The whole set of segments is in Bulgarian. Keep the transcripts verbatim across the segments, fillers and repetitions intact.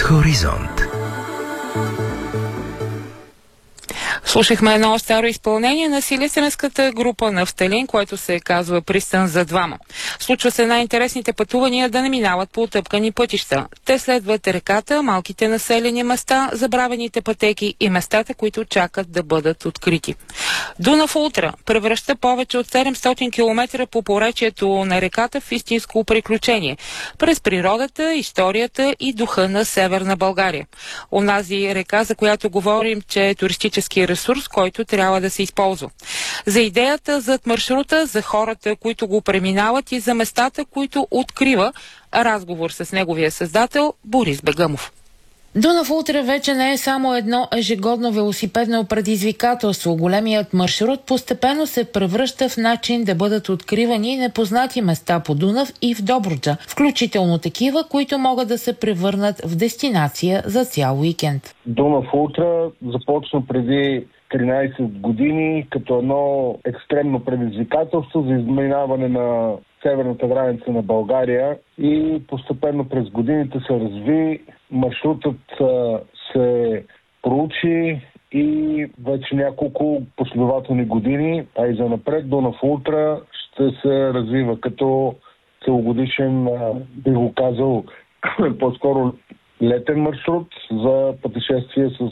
Хоризонт. Слушахме едно старо изпълнение на силисенската група Нафталин, което се казва Пристан за двама. Случва се най-интересните пътувания да не минават по утъпкани пътища. Те следват реката, малките населени места, забравените пътеки и местата, които чакат да бъдат открити. Дунав Ултра превръща повече от седемстотин километра по поречието на реката в истинско приключение през природата, историята и духа на Северна България. Онази река, за която говорим, че е туристически ресурс, който трябва да се използва. За идеята зад маршрута, за хората, които го преминават и за местата, които открива, разговор с неговия създател Борис Бегъмов. Дунав Ултра вече не е само едно ежегодно велосипедно предизвикателство. Големият маршрут постепенно се превръща в начин да бъдат откривани непознати места по Дунав и в Добруджа, включително такива, които могат да се превърнат в дестинация за цял уикенд. Дунав Ултра започна преди тринайсет години като едно екстремно предизвикателство за изминаване на северната граница на България и постепенно през годините се разви. Маршрутът се проучи и вече няколко последователни години, а и занапред Дунав Ултра ще се развива като целогодишен, бих го казал, по-скоро летен маршрут за пътешествие с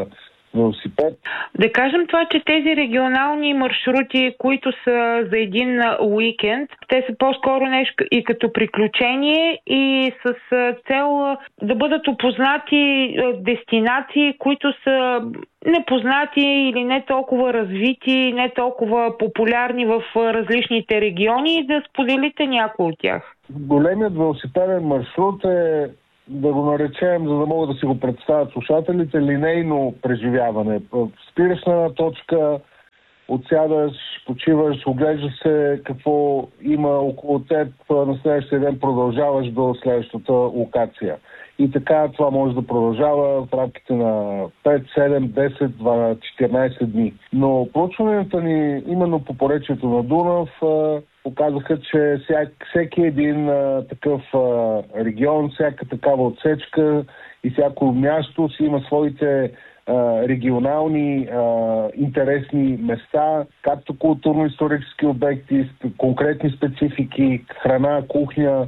велосипед. Да кажем това, че тези регионални маршрути, които са за един уикенд, те са по-скоро нещо и като приключение и с цел да бъдат опознати дестинации, които са непознати или не толкова развити, не толкова популярни в различните региони и да споделите някои от тях. Големият велосипеден маршрут е, да го наречем, за да могат да си го представят слушателите, линейно преживяване. Спираш на една точка, отсядаш, почиваш, оглеждаш се какво има около теб, на следващия ден продължаваш до следващата локация. И така това може да продължава в рамките на пет, седем, десет, четиринайсет дни. Но проучванията ни именно по поречието на Дунав показаха, че всяк, всеки един а, такъв а, регион, всяка такава отсечка и всяко място си има своите а, регионални а, интересни места, както културно-исторически обекти, конкретни специфики, храна, кухня,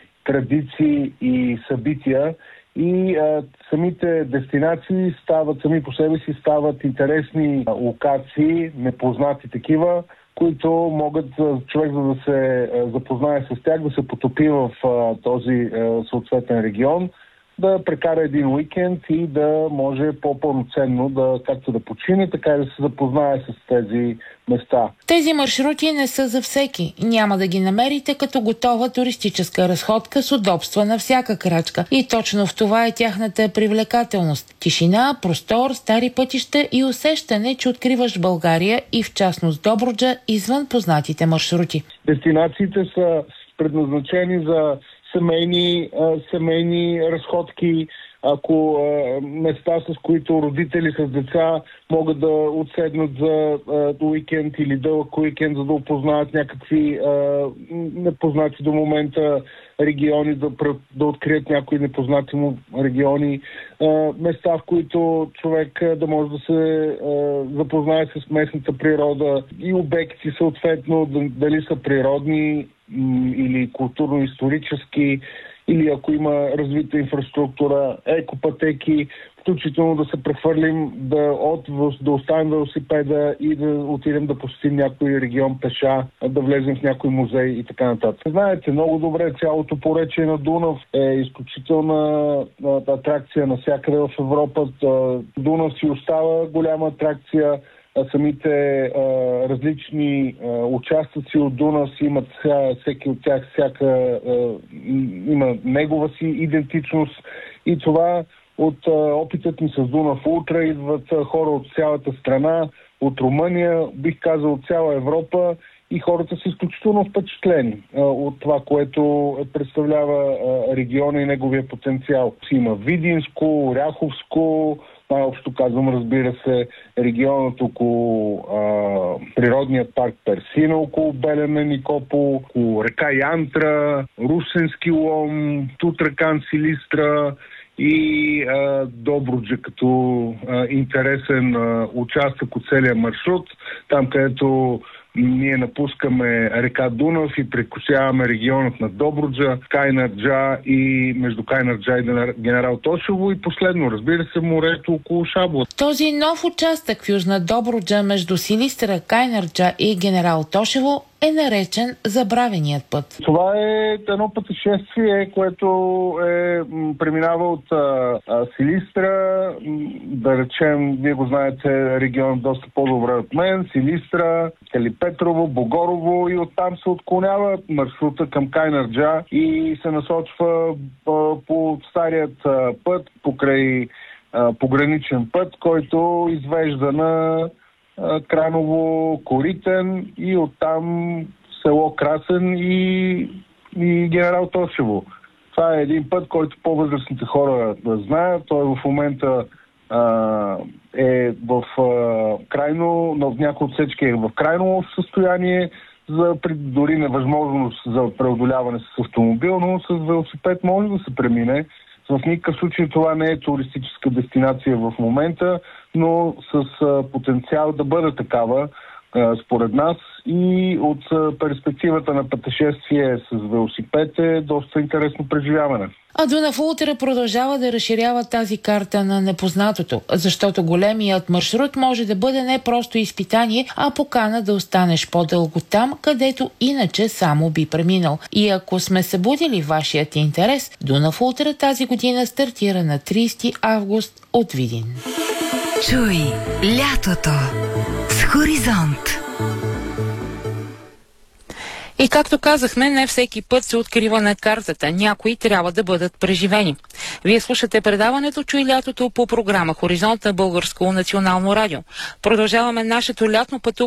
традиции и събития. И а, самите дестинации стават, сами по себе си стават интересни а, локации, непознати такива, които могат човек, за да се запознае с тях, да се потопи в а, този а, съответен регион, да прекара един уикенд и да може по-пълноценно да както да почине, така и да се запознае с тези места. Тези маршрути не са за всеки. Няма да ги намерите като готова туристическа разходка с удобства на всяка крачка. И точно в това е тяхната привлекателност. Тишина, простор, стари пътища и усещане, че откриваш България и в частност Добруджа извън познатите маршрути. Дестинациите са предназначени за семейни, а, семейни разходки, ако а, места, с които родители с деца могат да отседнат за а, уикенд или дълъг уикенд, за да опознаят някакви а, непознати до момента региони, да, да открият някои непознати му региони, а, места, в които човек а, да може да се а, запознае с местната природа и обекти съответно, дали са природни или културно-исторически, или ако има развита инфраструктура, екопътеки, включително да се прехвърлим, да, от, да оставим велосипеда и да отидем да посетим някой регион пеша, да влезем в някой музей и така нататък. Знаете много добре, цялото поречие на Дунав е изключителна атракция навсякъде в Европа. Дунав си остава голяма атракция. Самите а, различни а, участъци от Дунав си имат, всеки от тях всяка а, има негова си идентичност и това от а, опитът ми с Дунав Ултра идват а, хора от цялата страна, от Румъния, бих казал от цяла Европа и хората са изключително впечатлени а, от това, което представлява а, региона и неговия потенциал. Има Видинско, Оряховско, най-общо казвам, разбира се, регионът около а, природният парк Персина, около Белене, Никопол, около река Янтра, Русенски лом, Тутракан, Силистра и а, Добруджа като а, интересен а, участък от целия маршрут, там където ние напускаме река Дунав и прекусяваме регионът на Добруджа, Кайнарджа и между Кайнарджа и Генерал Тошево и последно, разбира се, морето около Шабла. Този нов участък в Южна Добруджа между Силистра, Кайнарджа и Генерал Тошево е наречен забравеният път. Това е едно пътешествие, което е преминава от а, а, Силистра, да речем, вие го знаете, регион доста по-добре от мен, Силистра, Калипетрово, Богорово и оттам се отклонява маршрута към Кайнарджа и се насочва а, по старият а, път, покрай а, пограничен път, който извежда на Краново, Коритен и оттам село Красен и, и Генерал Тошево. Това е един път, който по-възрастните хора да знаят. Той в момента а, е в а, крайно, но в някои отсечки е в крайно лошо състояние, за дори невъзможност за преодоляване с автомобил, но с велосипед може да се премине. В никакъв случай това не е туристическа дестинация в момента, но с а, потенциал да бъде такава, а, според нас, и от а, перспективата на пътешествие с велосипед е доста интересно преживяване. А Дунав Ултра продължава да разширява тази карта на непознатото, защото големият маршрут може да бъде не просто изпитание, а покана да останеш по-дълго там, където иначе само би преминал. И ако сме събудили вашият интерес, Дунав Ултра тази година стартира на тридесети август от Видин. Чуй лятото с Хоризонт. И както казахме, не всеки път се открива на картата. Някои трябва да бъдат преживени. Вие слушате предаването "Чуй лятото" по програма Хоризонт на Българско национално радио. Продължаваме нашето лятно пътуване